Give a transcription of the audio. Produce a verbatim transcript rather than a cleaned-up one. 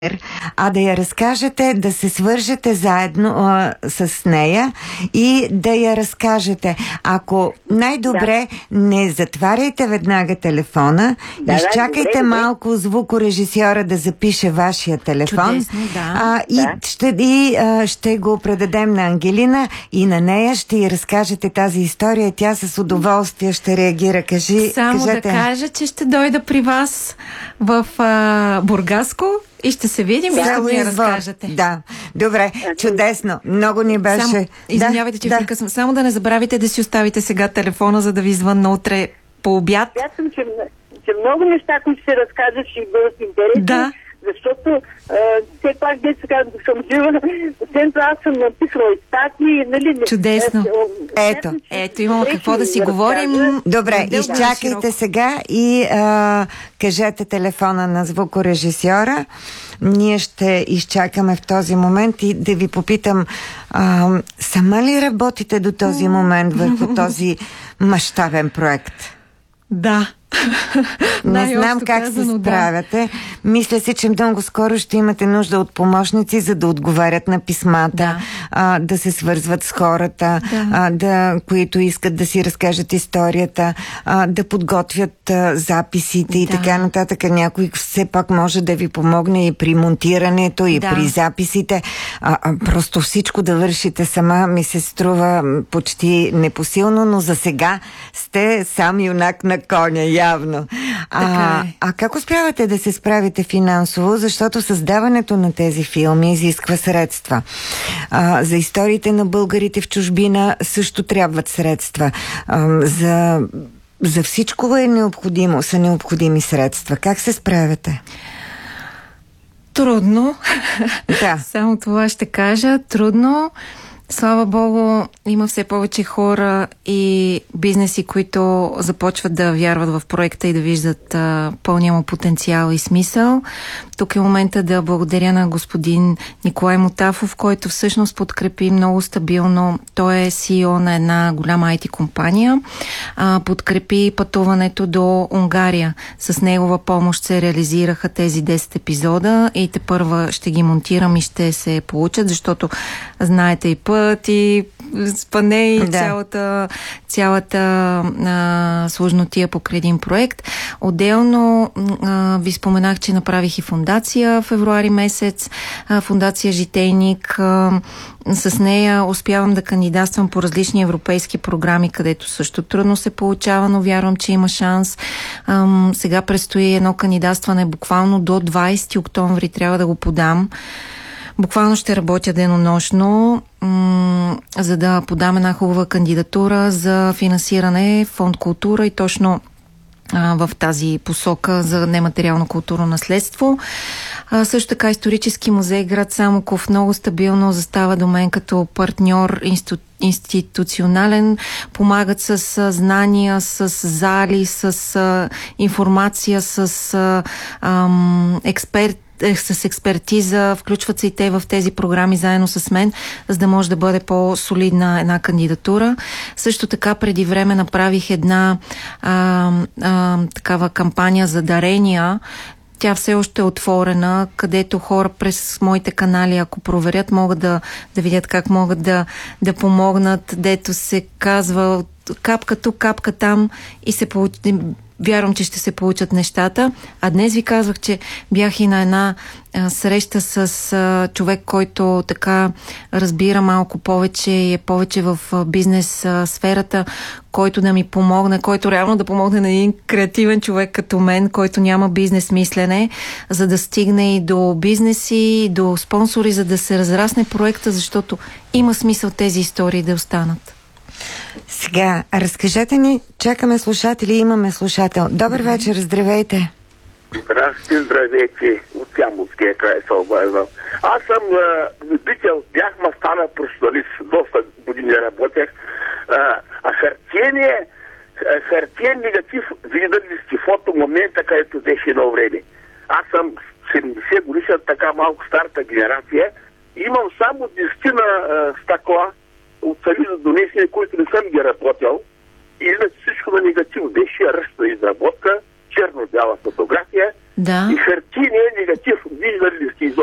а да я разкажете, да се свържете заедно а, с нея и да я разкажете. Ако най-добре да. не затваряйте веднага телефона, да, изчакайте да, малко звукорежисьора да запише вашия телефон. Чудесно, да. а, и да. ще, и, а, ще го предадем на Ангелина и на нея ще й разкажете тази история. Тя с удоволствие ще реагира. Кажи, Само кажете. да кажа, че ще дойда при вас в а, Бургаско и ще се видим и ще ми я разкажете. Да, добре, чудесно. Много ни беше... Само, извинявайте, че да. прекъсвам. Само да не забравите да си оставите сега телефона, за да ви звънна утре по обяд. Аз съм, че, че много неща, които ще разкажат, ще бъдат интересни. Да. Защото а, все пак, дето казвам, съм жива, освен това аз съм написала и статии, нали? Чудесно. Ето. Ето, имamo какво да си говорим. Добре, да, изчакайте да, сега и а, кажете телефона на звукорежисьора. Ние ще изчакаме в този момент и да ви попитам, а, сама ли работите до този момент върху този мащабен проект? Да. Не знам как се справяте. Да. Мисля си, че много скоро ще имате нужда от помощници, за да отговарят на писмата, да, а, да се свързват с хората, да. А, да, които искат да си разкажат историята, а, да подготвят а, записите, да, и така нататък. Някой все пак може да ви помогне и при монтирането, и да. при записите. А, а, просто всичко да вършите сама ми се струва почти непосилно, но за сега сте сам юнак на коня, явно. А, е. а как успявате да се справите финансово, защото създаването на тези филми изисква средства. А, за историите на българите в чужбина също трябват средства. А, за, за всичко е необходимо, са необходими средства. Как се справяте? Трудно. Да. Само това ще кажа. Трудно. Слава Богу, има все повече хора и бизнеси, които започват да вярват в проекта и да виждат а, пълния му потенциал и смисъл. Тук е момента да благодаря на господин Николай Мотафов, който всъщност подкрепи много стабилно. Той е си и о на една голяма ай ти компания. А, подкрепи пътуването до Унгария. С негова помощ се реализираха тези десет епизода и тепърва ще ги монтирам и ще се получат, защото знаете и път, и спане и да. цялата, цялата а, сложнотия покрай един проект. Отделно а, ви споменах, че направих и фондация в февруари месец. А, фондация Житейник. А, с нея успявам да кандидатствам по различни европейски програми, където също трудно се получава, но вярвам, че има шанс. А, сега предстои едно кандидатстване буквално до двайсети октомври трябва да го подам. Буквално ще работя денонощно, м- за да подам една хубава кандидатура за финансиране фонд култура и точно а, в тази посока за нематериално културно наследство. А, също така исторически музей град Самоков много стабилно застава до мен като партньор институт институционален, помагат с а, знания, с зали, с а, информация, с а, ам, експерт с експертиза, включват се и те в тези програми заедно с мен, за да може да бъде по-солидна една кандидатура. Също така преди време направих една а, а, такава кампания за дарения. Тя все още е отворена, където хора през моите канали, ако проверят, могат да, да видят как могат да, да помогнат, дето се казва капка тук, капка там и се получи. Вярвам, че ще се получат нещата. А днес ви казвах, че бях и на една а, среща с а, човек, който така разбира малко повече и е повече в а, бизнес а, сферата, който да ми помогне, който реално да помогне на един креативен човек като мен, който няма бизнес мислене, за да стигне и до бизнеси, и до спонсори, за да се разрасне проекта, защото има смисъл тези истории да останат. Сега, разкажете ни, чакаме слушатели, имаме слушател. Добър вечер, здравейте. Здрасти, здравейте, от Ямболския край се обаждам. Аз съм а, любител, бях мастана професионалист, доста години работех. А, а хартиение, хартиен негатив, виждали сте фото момента, където беше едно време. Аз съм седемдесет годишна, така малко старата генерация. Имам само десетина стъкла от Съюза донесени, които не съм ги работил. И всичко на негатив беше ръчна изработка, черно-бяла фотография. Да. И хартия